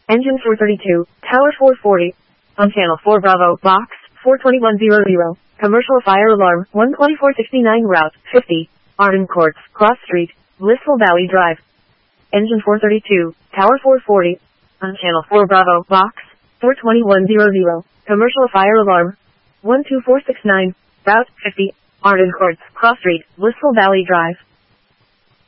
Engine 432, Tower 440. On channel 4 Bravo, box 42100. Commercial fire alarm 12469 route 50. Arden Courts, Cross Street, Blissful Valley Drive. Engine 432, Tower 440. On channel 4 Bravo, box 42100. Commercial fire alarm 12469 route 50. Arden Courts, Cross Street, Blissful Valley Drive.